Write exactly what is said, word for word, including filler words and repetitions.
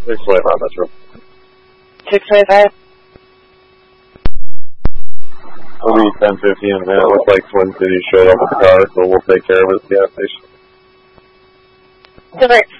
six twenty-five, that's right. six twenty-five? It'll be ten fifteen, and it looks like Twin City showed up with the car, so we'll take care of it at the gas station. Different.